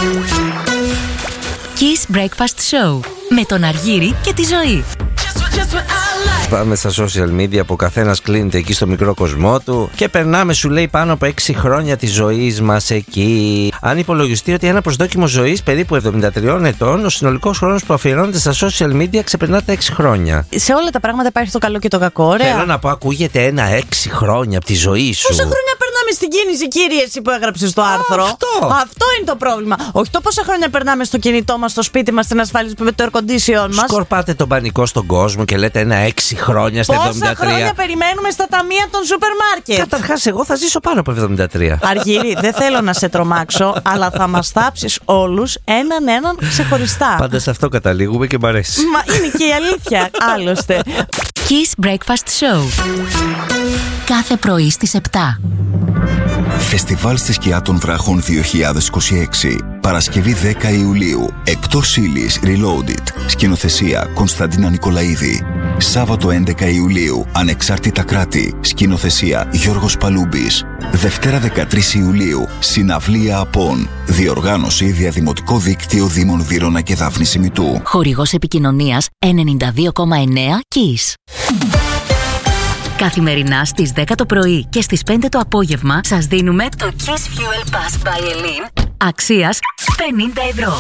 Kiss Breakfast Show με τον Αργύρη και τη Ζωή. Πάμε στα social media που ο καθένας κλείνεται εκεί στο μικρό κοσμό του και περνάμε, σου λέει, πάνω από 6 χρόνια της ζωής μας εκεί. Αν υπολογιστεί ότι ένα προσδόκιμο ζωής περίπου 73 ετών, ο συνολικός χρόνος που αφιερώνεται στα social media ξεπερνά τα 6 χρόνια. Σε όλα τα πράγματα υπάρχει το καλό και το κακό, ωραία. Θέλω να πω, ακούγεται ένα 6 χρόνια από τη ζωή σου. Πόσα χρόνια περνάμε στην κίνηση, κύριε, εσύ που έγραψε το άρθρο? Αυτό είναι το πρόβλημα. Όχι το πόσα χρόνια περνάμε στο κινητό μας, στο σπίτι μας, στην ασφάλιση με το air condition μας. Σκορπάτε τον πανικό στον κόσμο και λέτε ένα 6 χρόνια στα 73. Πόσα χρόνια περιμένουμε στα ταμεία των σούπερ μάρκετ? Καταρχάς, εγώ θα ζήσω πάνω από 73. Αργύρη, δεν θέλω να σε τρομάξω, αλλά θα μας θάψεις όλους έναν ξεχωριστά. Πάντα σε αυτό καταλήγουμε και μ' αρέσει. Μα είναι και η αλήθεια, άλλωστε. Kiss Breakfast Show. Κάθε πρωί στις 7. Φεστιβάλ στη Σκιά των Βράχων 2026. Παρασκευή 10 Ιουλίου. Εκτός ύλης Reloaded. Σκηνοθεσία Κωνσταντίνα Νικολαίδη. Σάββατο 11 Ιουλίου. Ανεξάρτητα κράτη. Σκηνοθεσία Γιώργος Παλούμπης. Δευτέρα 13 Ιουλίου. Συναυλία ΑΠΟΝ. Διοργάνωση Διαδημοτικό Δίκτυο Δήμων Βύρωνα και Δάφνη Σιμητού. Χορηγός επικοινωνίας 92,9 Kiss. Καθημερινά στις 10 το πρωί και στις 5 το απόγευμα σας δίνουμε το Kiss Fuel Pass by Elin αξίας 50 ευρώ.